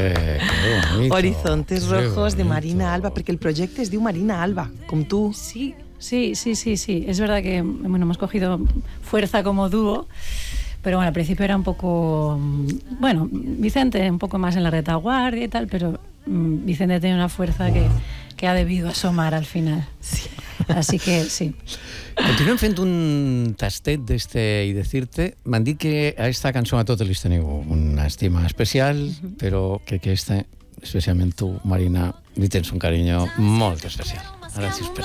que bonito. Horizontes Rojos de Marina Alba, perquè el projecte es diu Marina Alba, com tu. Sí. Es verdad que hemos cogido fuerza como dúo, pero bueno, al principio era un poco... Bueno, Vicente un poco más en la retaguardia y tal, pero Vicente tiene una fuerza que ha debido asomar al final. Sí. Así que sí. Continuem fent un tastet d'este i decirte. M'han dit que a esta cançó a totes li teniu una estima especial, però crec que esta, especialment tu, Marina, li tens un carinyo molt especial. Ara, si us